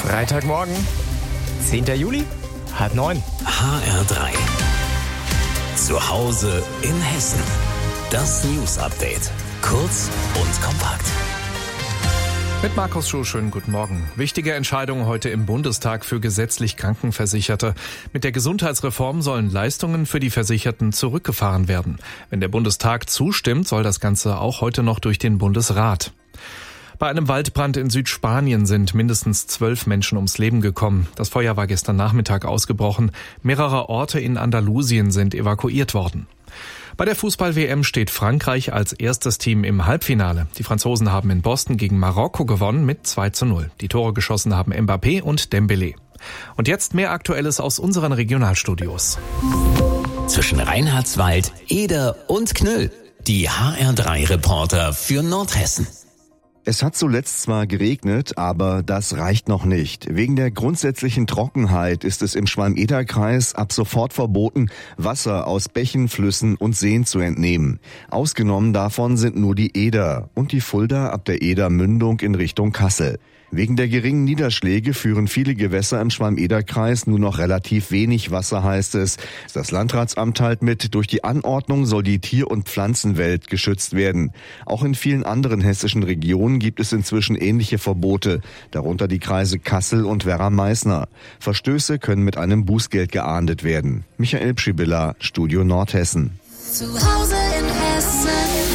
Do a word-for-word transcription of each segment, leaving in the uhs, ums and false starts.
Freitagmorgen, zehnter Juli, halb neun. H R drei. Zu Hause in Hessen. Das News Update. Kurz und kompakt. Mit Markus Schuh, schönen guten Morgen. Wichtige Entscheidung heute im Bundestag für gesetzlich Krankenversicherte. Mit der Gesundheitsreform sollen Leistungen für die Versicherten zurückgefahren werden. Wenn der Bundestag zustimmt, soll das Ganze auch heute noch durch den Bundesrat. Bei einem Waldbrand in Südspanien sind mindestens zwölf Menschen ums Leben gekommen. Das Feuer war gestern Nachmittag ausgebrochen. Mehrere Orte in Andalusien sind evakuiert worden. Bei der Fußball-W M steht Frankreich als erstes Team im Halbfinale. Die Franzosen haben in Boston gegen Marokko gewonnen mit zwei zu null. Die Tore geschossen haben Mbappé und Dembélé. Und jetzt mehr Aktuelles aus unseren Regionalstudios. Zwischen Reinhardswald, Eder und Knüll. Die H R drei Reporter für Nordhessen. Es hat zuletzt zwar geregnet, aber das reicht noch nicht. Wegen der grundsätzlichen Trockenheit ist es im Schwalm-Eder-Kreis ab sofort verboten, Wasser aus Bächen, Flüssen und Seen zu entnehmen. Ausgenommen davon sind nur die Eder und die Fulda ab der Eder-Mündung in Richtung Kassel. Wegen der geringen Niederschläge führen viele Gewässer im Schwalm-Eder-Kreis nur noch relativ wenig Wasser, heißt es. Das Landratsamt teilt mit, durch die Anordnung soll die Tier- und Pflanzenwelt geschützt werden. Auch in vielen anderen hessischen Regionen gibt es inzwischen ähnliche Verbote, darunter die Kreise Kassel und Werra-Meißner. Verstöße können mit einem Bußgeld geahndet werden. Michael Pschibilla, Studio Nordhessen. Zu Hause in Hessen.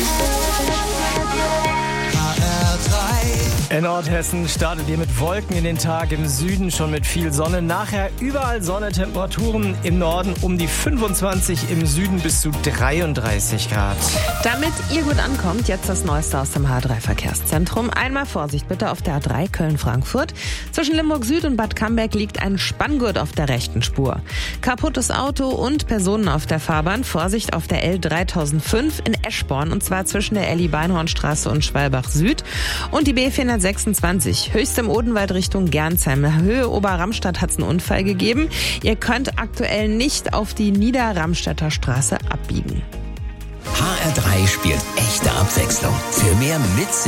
In Nordhessen startet ihr mit Wolken in den Tag, im Süden schon mit viel Sonne. Nachher überall Sonne, Temperaturen im Norden um die fünfundzwanzig, im Süden bis zu dreiunddreißig Grad. Damit ihr gut ankommt, jetzt das Neueste aus dem H drei Verkehrszentrum. Einmal Vorsicht bitte auf der A drei Köln-Frankfurt. Zwischen Limburg Süd und Bad Camberg liegt ein Spanngurt auf der rechten Spur. Kaputtes Auto und Personen auf der Fahrbahn. Vorsicht auf der L dreitausendfünf in Eschborn, und zwar zwischen der Elli-Beinhornstraße und Schwalbach Süd. Und die B vierhundertsechsundzwanzig, höchst im Odenwald Richtung Gernsheim. Höhe Oberramstadt hat es einen Unfall gegeben. Ihr könnt aktuell nicht auf die Niederramstädter Straße abbiegen. H R drei spielt echte Abwechslung. Für mehr Mitsingen